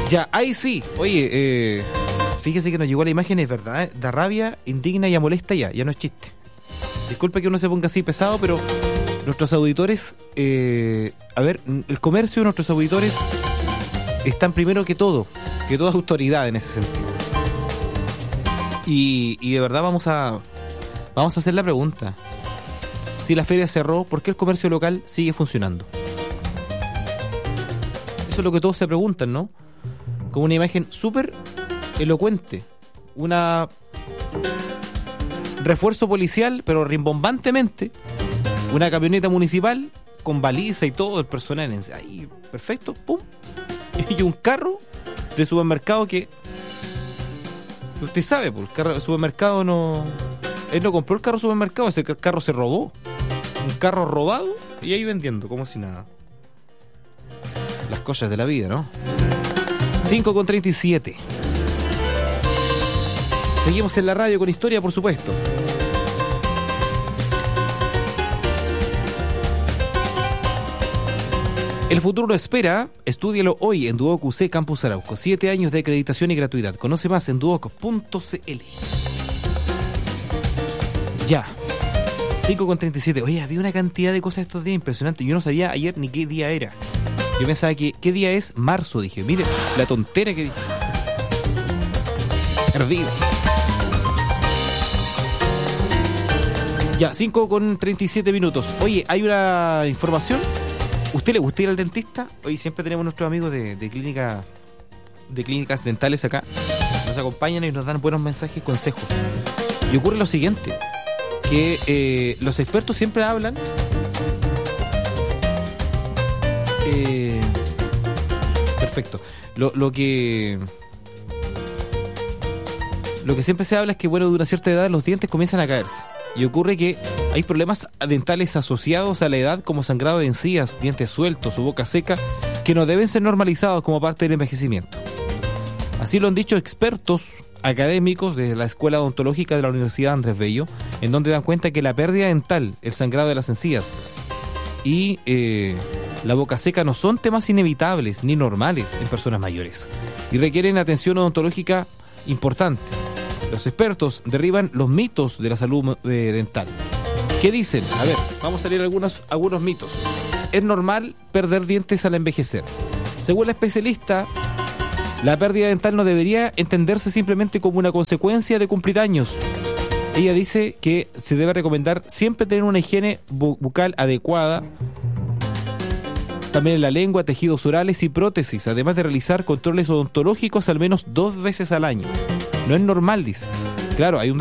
Ya, ahí sí. Oye, fíjese que nos llegó la imagen, es verdad, da rabia, indigna y molesta ya no es chiste. Disculpe que uno se ponga así pesado, pero nuestros auditores, a ver, el comercio de nuestros auditores están primero que todo, que toda autoridad en ese sentido. Y de verdad vamos a hacer la pregunta. Si la feria cerró, ¿por qué el comercio local sigue funcionando? Eso es lo que todos se preguntan, ¿no? Con una imagen súper elocuente. Una refuerzo policial, pero rimbombantemente. Una camioneta municipal con baliza y todo el personal. Ahí, perfecto, pum. Y un carro de supermercado que... Usted sabe, pues el carro de supermercado no... Él no compró el carro de supermercado, ese carro se robó. Un carro robado y ahí vendiendo, como si nada. Las cosas de la vida, ¿no? 5:37. Seguimos en la radio con historia, por supuesto. El futuro lo espera. Estúdialo hoy en Duoc UC Campus Arauco. 7 años de acreditación y gratuidad. Conoce más en duoc.cl. Ya. 5:37. Oye, había una cantidad de cosas estos días impresionantes. Yo no sabía ayer ni qué día era. Yo pensaba que... ¿Qué día es? Marzo, dije. Mire, la tontera que dije. Perdido. Ya, 5:37 minutos. Oye, hay una información. ¿Usted le gusta ir al dentista? Hoy siempre tenemos nuestros amigos de clínicas dentales acá. Nos acompañan y nos dan buenos mensajes, consejos. Y ocurre lo siguiente, que los expertos siempre hablan perfecto. Lo que siempre se habla es que, bueno, de una cierta edad los dientes comienzan a caerse. Y ocurre que hay problemas dentales asociados a la edad, como sangrado de encías, dientes sueltos o boca seca, que no deben ser normalizados como parte del envejecimiento. Así lo han dicho expertos académicos de la Escuela Odontológica de la Universidad Andrés Bello, en donde dan cuenta que la pérdida dental, el sangrado de las encías y la boca seca no son temas inevitables ni normales en personas mayores y requieren atención odontológica importante. Los expertos derriban los mitos de la salud dental. ¿Qué dicen? A ver, vamos a leer algunos mitos. Es normal perder dientes al envejecer. Según la especialista, la pérdida dental no debería entenderse simplemente como una consecuencia de cumplir años. Ella dice que se debe recomendar siempre tener una higiene bucal adecuada, también en la lengua, tejidos orales y prótesis, además de realizar controles odontológicos al menos 2 veces al año. No es normal, dice. Claro, hay un